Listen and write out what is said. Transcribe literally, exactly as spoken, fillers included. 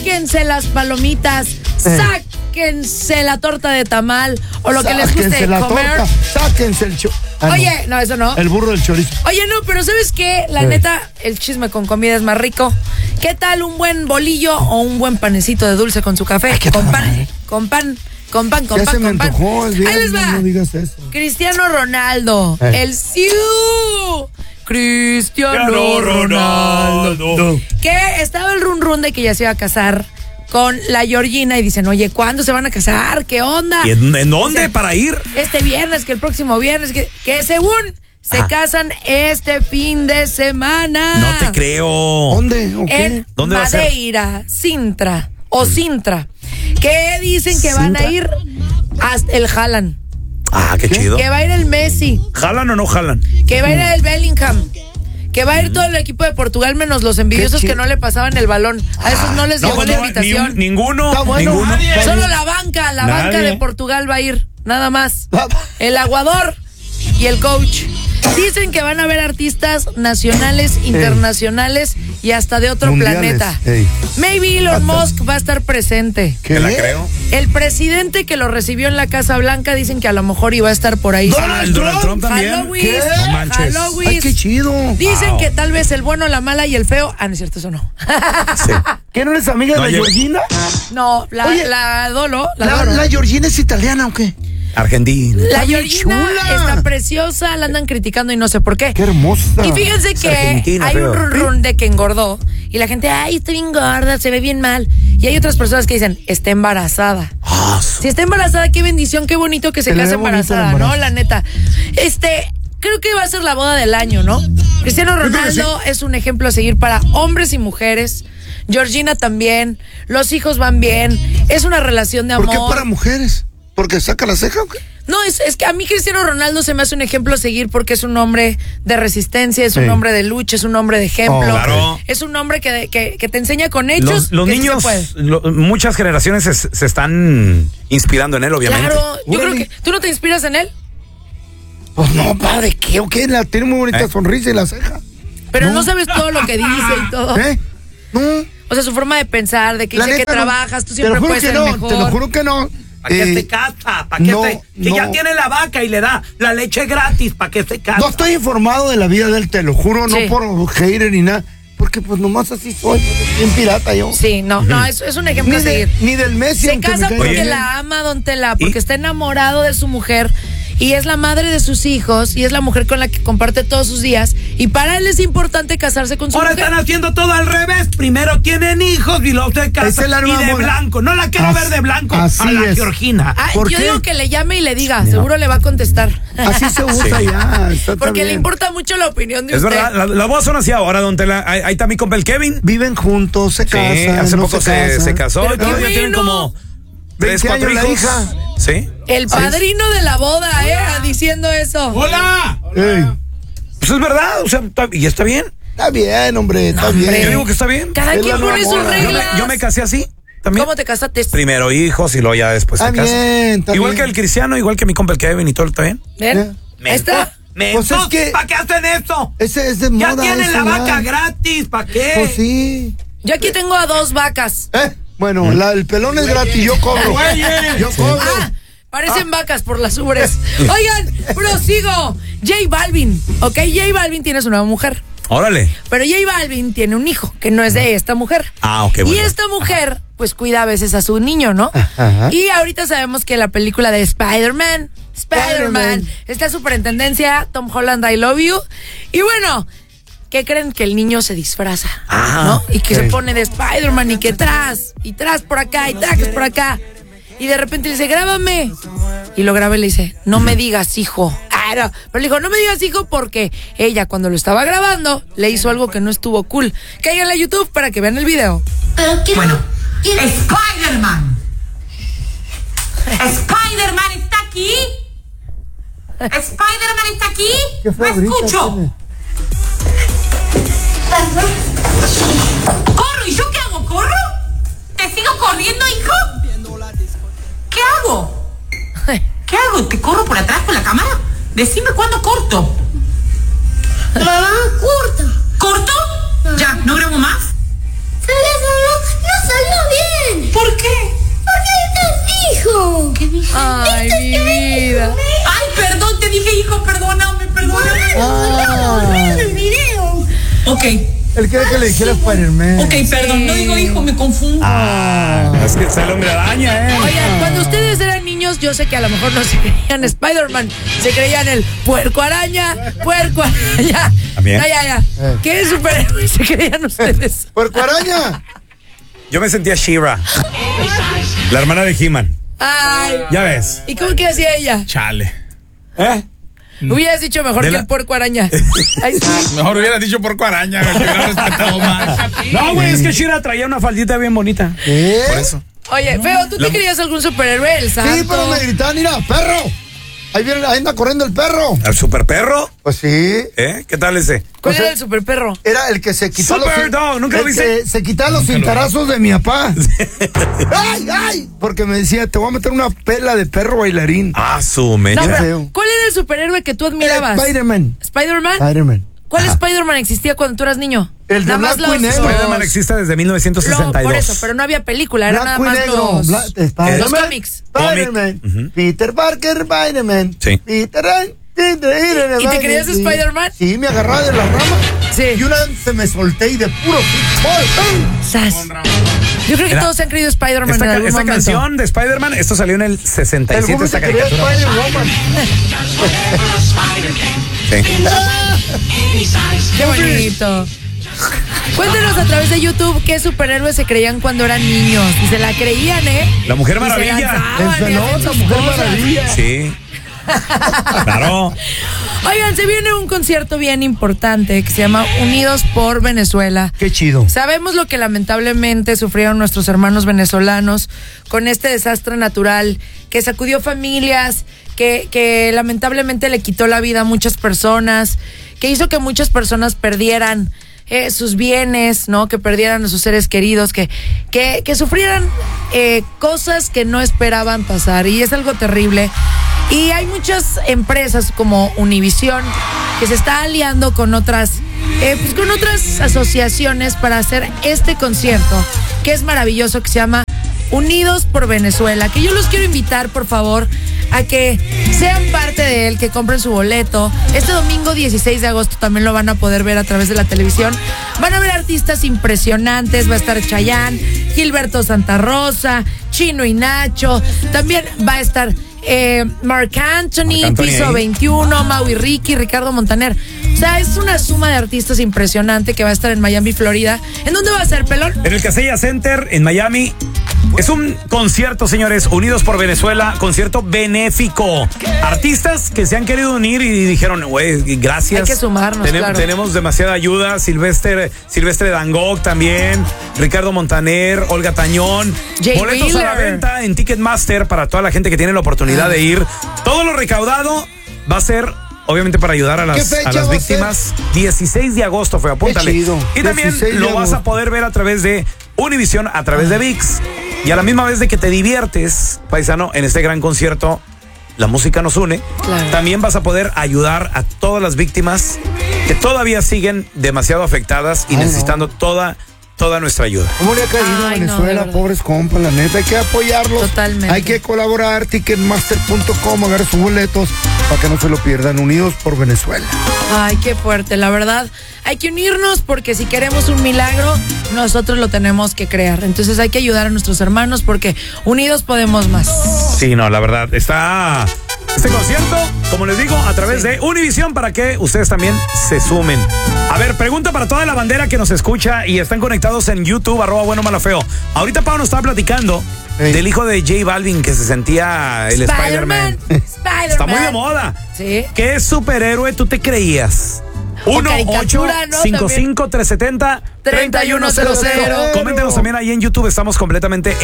sáquense las palomitas, Eh. sáquense la torta de tamal o lo que les Sáquense guste la comer. torta, sáquense el cho... Ah, no. Oye, no, eso no. El burro del chorizo. Oye, no, pero ¿sabes qué? La Eh. neta, el chisme con comida es más rico. ¿Qué tal un buen bolillo o un buen panecito de dulce con su café? Ay, qué Con toda pan, madre. con pan, con pan, con Ya pan, se me con pan. antojó el Ahí les viernes, va. no digas eso. Cristiano Ronaldo, Eh. el Siu. Cristiano Ronaldo. Que estaba el run run de que ya se iba a casar con la Georgina y dicen, oye, ¿cuándo se van a casar? ¿Qué onda? ¿Y en, en dónde Dice, para ir? Este viernes, que el próximo viernes, que, que según se Ajá. casan este fin de semana. No te creo. ¿Dónde? ¿O qué? En ¿Dónde va a ser? Madeira, Sintra o Sintra. Que dicen que van a ¿Sintra? ir hasta el Haaland. Ah, qué, chido. Que va a ir el Messi. ¿Jalan o no jalan? Que va a ir el Bellingham. Que va a ir todo el equipo de Portugal menos los envidiosos Qué que chido. no le pasaban el balón. A esos no les No, llegó la no, invitación. ni- ninguno. Está bueno. Ninguno. Nadie. Solo la banca, la Nadie. banca de Portugal va a ir, nada más. Ah. El aguador y el coach. Dicen que van a haber artistas nacionales, internacionales y hasta de otro Mundiales, planeta. ey. Maybe Elon Musk va a estar presente. ¿Qué? Te la creo. El presidente que lo recibió en la Casa Blanca dicen que a lo mejor iba a estar por ahí. Ah, el Donald Trump también. Halloween, ¿Qué? No manches. Halloween. Ay, qué chido. Dicen Wow. que tal vez el bueno, la mala y el feo. Ah, no es cierto, eso no. Sí. ¿Qué no eres amiga No, de la yo- Georgina? No, la, Oye, la Dolo, la, ¿La, Dolo. la Georgina es italiana o qué? Argentina. La Está bien Georgina chula. está preciosa, la andan criticando y no sé por qué. Qué hermosa. Y fíjense que Argentina, hay un feo. run run de que engordó y la gente, ay, está bien gorda, se ve bien mal. Y hay otras personas que dicen, está embarazada. Ah, su- Si está embarazada, qué bendición, qué bonito que se Se le case ve bonito el embarazada, embarazo. ¿no? La neta. Este, creo que va a ser la boda del año, ¿no? Cristiano creo que Ronaldo es un ejemplo a seguir para hombres y mujeres. Georgina también. Los hijos van bien. Es una relación de ¿Por amor. qué para mujeres? ¿Porque saca la ceja o qué? No, es, es que a mí Cristiano Ronaldo se me hace un ejemplo a seguir porque es un hombre de resistencia, es un Sí. hombre de lucha, es un hombre de ejemplo. Oh, claro. Es un hombre que, que, que te enseña con hechos. Los, los que sí se niños, puede. lo- muchas generaciones se, se están inspirando en él, obviamente. Claro, yo creo Órale. que. ¿Tú no te inspiras en él? Pues no, padre, ¿qué o qué? La, tiene muy bonita ¿Eh? sonrisa y la ceja. Pero no, No. sabes todo lo que dice y todo. ¿Eh? No. O sea, su forma de pensar, de que La dice que neta, no. trabajas, tú Te lo siempre juro puedes que ser no, mejor. te lo juro que no. ¿Para qué Eh, se casa? ¿Para qué no, se, si no. ya tiene la vaca y le da la leche gratis, ¿para qué se casa? No estoy informado de la vida de él, te lo juro, Sí. no por hater ni nada. Porque pues nomás así soy, pues, bien pirata yo. Sí, no, no, es, es un ejemplo Ni, a de, seguir. ni del Messi, Se aunque me casa caiga porque bien. la ama, don Tela, porque ¿Y? está enamorado de su mujer y es la madre de sus hijos y es la mujer con la que comparte todos sus días y para él es importante casarse con su Ahora mujer. están haciendo todo al revés. Primero tienen hijos y luego se Es casan. el alma Y de moda. blanco. No la quiero As- ver de blanco así a la es. Georgina. Ah, ¿Por yo qué? digo que le llame y le diga, seguro le va a contestar. Así se usa Sí. ya. Está Porque bien. le importa mucho la opinión de Es usted. verdad, la- las bodas son así ahora, don Tela. Ahí, ahí está mi compa el Kevin. Viven juntos, se Sí, casan. hace no poco se, casan. se casó. Pero y qué todo, ya tienen bueno. como tres, veinte cuatro años la hijos. hija. Sí. El padrino de la boda, eh, diciendo eso. ¡Hola! Ey, Pues es verdad, o sea, está- y está bien. está bien, hombre, está hombre. bien. Yo digo que está bien. Cada Es quien la pone nueva sus moda. Yo reglas. me, yo me casé así también. ¿Cómo te casaste? Primero hijos y luego ya después Está se casa. bien, está Igual bien. que el Cristiano, igual que mi compa el Kevin y todo, ¿está bien? ¿Ven? Ahí está. Mensos, Pues es que- ¿para qué hacen eso? Ese es de Ya moda. tienen eso la ya. vaca gratis, ¿para qué? Pues sí. Yo aquí tengo a dos vacas. Eh, bueno, la, el pelón es gratis, yo cobro. Yo cobro. Ah, parecen vacas por las ubres. Oigan, prosigo. J Balvin, ¿ok? J Balvin tiene su nueva mujer. Órale. Pero J Balvin tiene un hijo que no es de esta mujer. Ah, ok, bueno. Y esta mujer, pues cuida a veces a su niño, ¿no? Ajá. Y ahorita sabemos que la película de Spider-Man, Spider-Man, Spider-Man. está súper en tendencia. Tom Holland, I love you. Y bueno, ¿qué creen? Que el niño se disfraza, Ah, ¿no? Y que ok. se pone de Spider-Man y que tras, y tras por acá, y trajes por acá. Y de repente le dice, grábame. Y lo graba y le dice, no me digas hijo. Ah, no. Pero le dijo, no me digas hijo porque ella cuando lo estaba grabando le hizo algo que no estuvo cool. Cáiganle a YouTube para que vean el video. Pero quiero, Bueno, quiero- Spider-Man. Spider-Man está aquí. Spider-Man está aquí. Qué No feo grita escucho. tiene. Corro, ¿y yo qué hago? ¿Corro? ¿Te sigo corriendo, hijo? ¿Qué hago? ¿Qué hago? ¿Te corro por atrás con la cámara? Decime cuándo corto. Mamá, corta. ¿Corto? Ya, ¿no grabo más? ¿Sabes, mamá? No pasarlo bien. ¿Por qué? Porque esto es hijo. ¿Qué dije? Ay, mi vida. Ay, perdón, te dije hijo, perdóname, perdóname. Ah. En el video. Ok, Él quiere que le dijera Spider-Man. ok, perdón, no digo hijo, me confundo. Ah, es que está el hombre araña, ¿eh? Oigan, cuando ustedes eran niños, yo sé que a lo mejor no se creían Spider-Man, se creían el puerco araña, puerco araña. También. Ya, ya, ya. Eh. ¿Qué superhéroe se creían ustedes? ¡Puerco araña! Yo me sentía She-Ra, la hermana de He-Man. Ay. Ya ves. ¿Y cómo que hacía ella? Chale. ¿Eh? Hubieras dicho mejor De que la- el puerco araña. Ay, sí. Mejor hubieras dicho porco araña, güey, que hubiera respetado más. No, güey, es que She-Ra traía una faldita bien bonita. ¿Qué? Por eso. Oye, Feo, ¿tú te querías algún superhéroe? El santo. Sí, pero me gritaban, mira, perro. Ahí viene, ahí anda corriendo el perro. ¿El super perro? Pues sí. ¿Eh? ¿Qué tal ese? ¿Cuál o sea, era el superperro? Era el que se quitó Super los Dog, ¿nunca lo el viste? que se quitaba los cintarazos de mi papá. ¡Ay, ay! Porque me decía, te voy a meter una pela de perro bailarín. Ah, su mecha. No, Qué pero, feo. ¿cuál era el superhéroe que tú admirabas? Eh, Spider-Man. ¿Spider-Man? Spider-Man. ¿Cuál Ajá. Spider-Man existía cuando tú eras niño? El de Nada más blanco y los- negro. Spider-Man existe desde mil novecientos Lo- sesenta y dos. por eso, pero no había película, era nada Blanco y más negro. los, Bla- Spider-Man. los cómics. Spider-Man. Cómic. Ujú. Peter Parker, Spider-Man. Sí. Peter Peter- ¿Y te creías sí. Spider-Man? Sí, me agarraba de la rama. Sí. Y una vez se me solté y de puro fútbol. Sas. Yo creo que Mira, todos se han creído Spider-Man Esta, en ca- algún esta momento. canción de Spider-Man, esto salió en el sesenta y El siete, Google esta se quería caricatura. Spider-Woman. Sí. Qué bonito. Cuéntenos a través de YouTube qué superhéroes se creían cuando eran niños. Y se la creían, ¿eh? La Mujer Y se Maravilla. lanzaban El y hacían fenómeno, sus Mujer cosas. Maravilla. Sí. Claro. Oigan, se viene un concierto bien importante que se llama Unidos por Venezuela. Qué chido. Sabemos lo que lamentablemente sufrieron nuestros hermanos venezolanos con este desastre natural que sacudió familias, que, que lamentablemente le quitó la vida a muchas personas, que hizo que muchas personas perdieran eh, sus bienes, ¿no? Que perdieran a sus seres queridos, que, que, que sufrieran eh, cosas que no esperaban pasar. Y es algo terrible. Y hay muchas empresas como Univisión que se está aliando con otras, eh, pues con otras asociaciones para hacer este concierto, que es maravilloso, que se llama Unidos por Venezuela, que yo los quiero invitar, por favor, a que sean parte de él, que compren su boleto. Este domingo dieciséis de agosto también lo van a poder ver a través de la televisión. Van a ver artistas impresionantes, va a estar Chayanne, Gilberto Santa Rosa, Chino y Nacho, también va a estar eh, Marc Anthony, Marc Anthony Piso ahí. veintiuno, Maui Ricky, Ricardo Montaner. O sea, es una suma de artistas impresionante que va a estar en Miami, Florida. ¿En dónde va a ser, pelón? En el Casella Center, en Miami. Es un concierto, señores, Unidos por Venezuela, concierto benéfico. Artistas que se han querido unir y dijeron, güey, gracias. Hay que sumarnos, Tenem- claro. Tenemos demasiada ayuda. Silvestre, Silvestre Dangog también, Ricardo Montaner, Olga Tañón. Jay Boletos a la Wheeler. venta en Ticketmaster para toda la gente que tiene la oportunidad de ir. Todo lo recaudado va a ser, obviamente, para ayudar a ¿Qué las, fecha a las va a víctimas. dieciséis de agosto fue, apúntale. Qué chido. Y también dieciséis de lo vas a agosto. poder ver a través de Univisión, a través de ViX. Y a la misma vez de que te diviertes, paisano, en este gran concierto, la música nos une. Claro. También vas a poder ayudar a todas las víctimas que todavía siguen demasiado afectadas y Ay, no. necesitando toda, toda nuestra ayuda. ¿Cómo le ha caído a Ay, no, de Venezuela? verdad. Pobres compas, la neta. Hay que apoyarlos. Totalmente. Hay que colaborar. Ticketmaster punto com, agarre sus boletos para que no se lo pierdan. Unidos por Venezuela. Ay, qué fuerte, la verdad. Hay que unirnos porque si queremos un milagro, nosotros lo tenemos que crear. Entonces hay que ayudar a nuestros hermanos porque unidos podemos más. Sí, no, la verdad, está este concierto, como les digo, a través de Univisión para que ustedes también se sumen. A ver, pregunta para toda la bandera que nos escucha y están conectados en YouTube, arroba bueno malo feo. Ahorita Pau nos estaba platicando Ey. del hijo de J Balvin que se sentía el Spider-Man. Spider-Man. Está muy de moda. Sí. ¿Qué superhéroe tú te creías? uno ocho caricatura, ¿no? cinco cinco tres siete cero tres uno cero cero. treinta y uno cero cero. Coméntenos también ahí en YouTube, estamos completamente